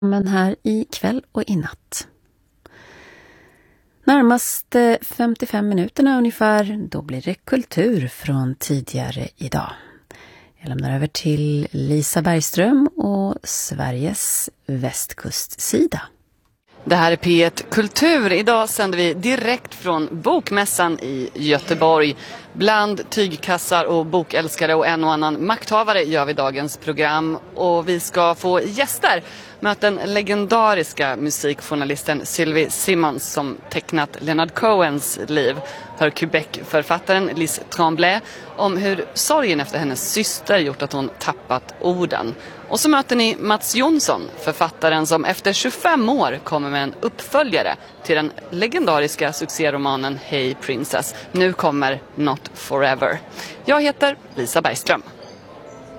Men här i kväll och i natt. Närmaste 55 minuterna ungefär, då blir det kultur från tidigare idag. Jag lämnar över till Lisa Bergström och Sveriges västkustsida. Det här är P1 Kultur. Idag sänder vi direkt från Bokmässan i Göteborg. Bland tygkassar och bokälskare och en och annan makthavare gör vi dagens program. Och vi ska få gäster. Möta den legendariska musikjournalisten Sylvie Simmons som tecknat Leonard Cohens liv. Hör Quebec-författaren Liz Tremblay om hur sorgen efter hennes syster gjort att hon tappat orden. Och så möter ni Mats Jonsson, författaren som efter 25 år kommer med en uppföljare till den legendariska succéromanen Hey Princess. Nu kommer Not Forever. Jag heter Lisa Bergström.